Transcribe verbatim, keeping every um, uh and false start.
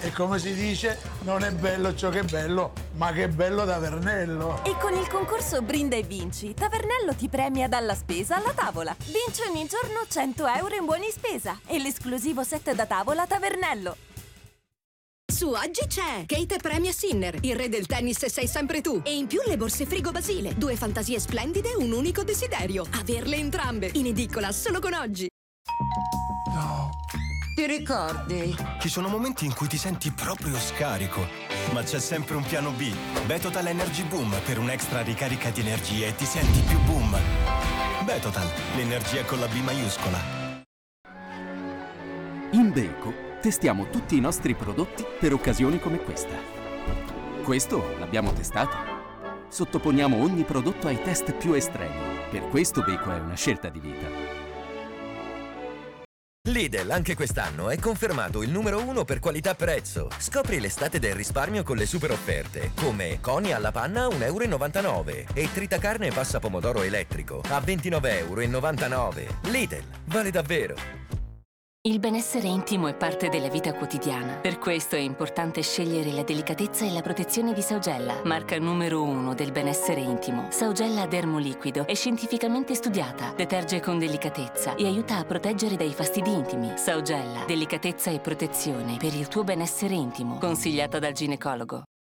E come si dice, non è bello ciò che è bello, ma che bello Tavernello. E con il concorso Brinda e Vinci, Tavernello ti premia dalla spesa alla tavola. Vinci ogni giorno cento euro in buoni spesa e l'esclusivo set da tavola Tavernello. Su oggi c'è Kate premia Sinner, il re del tennis sei sempre tu. E in più le borse Frigo Basile, due fantasie splendide, un unico desiderio: averle entrambe. In edicola solo con oggi. No. Ti ricordi? Ci sono momenti in cui ti senti proprio scarico, ma c'è sempre un piano B. Betotal Energy Boom per un'extra ricarica di energia e ti senti più boom. Betotal, l'energia con la B maiuscola. In Beko testiamo tutti i nostri prodotti per occasioni come questa. Questo l'abbiamo testato. Sottoponiamo ogni prodotto ai test più estremi. Per questo Beko è una scelta di vita. Lidl anche quest'anno è confermato il numero uno per qualità-prezzo. Scopri l'estate del risparmio con le super offerte, come Coni alla panna un euro e novantanove e tritacarne passa pomodoro elettrico a ventinove euro e novantanove. Lidl, vale davvero! Il benessere intimo è parte della vita quotidiana. Per questo è importante scegliere la delicatezza e la protezione di Saugella, marca numero uno del benessere intimo. Saugella Dermoliquido è scientificamente studiata, deterge con delicatezza e aiuta a proteggere dai fastidi intimi. Saugella, delicatezza e protezione per il tuo benessere intimo, consigliata dal ginecologo.